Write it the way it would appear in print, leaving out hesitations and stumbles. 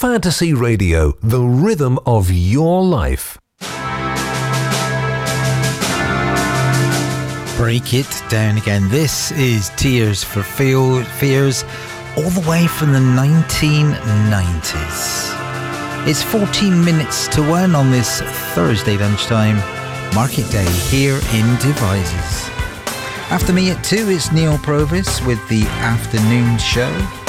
Fantasy Radio, the rhythm of your life. Break it down again. This is Tears for Fears, all the way from the 1990s. It's 14 minutes to 1 on this Thursday lunchtime, market day here in Devizes. After me at 2 is Neil Provis with the afternoon show.